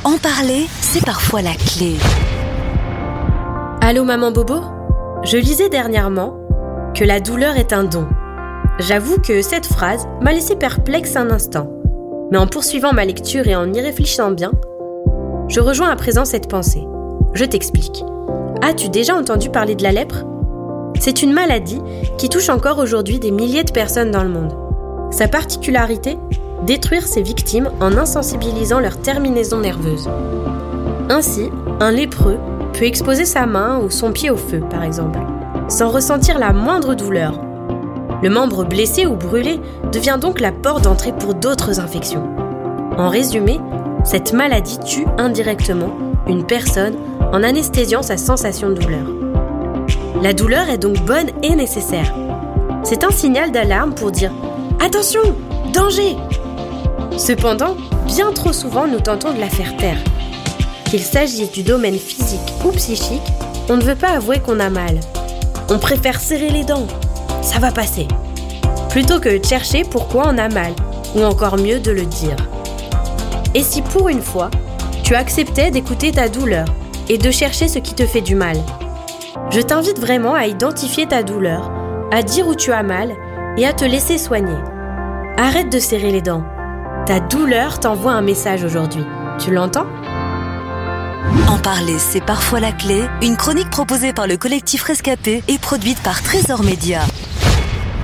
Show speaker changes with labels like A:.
A: En parler, c'est parfois la clé.
B: Allô maman Bobo ? Je lisais dernièrement que la douleur est un don. J'avoue que cette phrase m'a laissé perplexe un instant. Mais en poursuivant ma lecture et en y réfléchissant bien, je rejoins à présent cette pensée. Je t'explique. As-tu déjà entendu parler de la lèpre ? C'est une maladie qui touche encore aujourd'hui des milliers de personnes dans le monde. Sa particularité ? Détruire ses victimes en insensibilisant leurs terminaisons nerveuses. Ainsi, un lépreux peut exposer sa main ou son pied au feu, par exemple, sans ressentir la moindre douleur. Le membre blessé ou brûlé devient donc la porte d'entrée pour d'autres infections. En résumé, cette maladie tue indirectement une personne en anesthésiant sa sensation de douleur. La douleur est donc bonne et nécessaire. C'est un signal d'alarme pour dire « Attention, danger !» Cependant, bien trop souvent nous tentons de la faire taire. Qu'il s'agisse du domaine physique ou psychique, on ne veut pas avouer qu'on a mal. On préfère serrer les dents. Ça va passer. Plutôt que de chercher pourquoi on a mal, ou encore mieux de le dire. Et si pour une fois, tu acceptais d'écouter ta douleur et de chercher ce qui te fait du mal ? Je t'invite vraiment à identifier ta douleur, à dire où tu as mal et à te laisser soigner. Arrête de serrer les dents. Ta douleur t'envoie un message aujourd'hui. Tu l'entends ?
A: En parler, c'est parfois la clé. Une chronique proposée par le collectif Rescapé et produite par Trésor Média.